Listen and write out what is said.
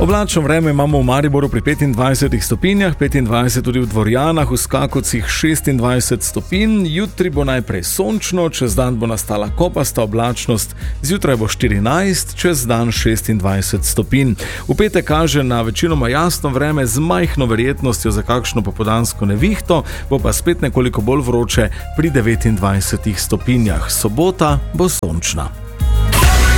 Oblačno vreme imamo v Mariboru pri 25 stopinjah, 25 tudi v Dvorjanah, v Skakovcih 26 stopinj. Jutri bo najprej sončno, čez dan bo nastala kopasta oblačnost, zjutraj bo 14, čez dan 26 stopinj. V petek kaže na večinoma jasno vreme z majhno verjetnostjo za kakšno popoldansko nevihto, bo pa spet nekoliko bolj vroče pri 29 stopinjah. Sobota bo sončna.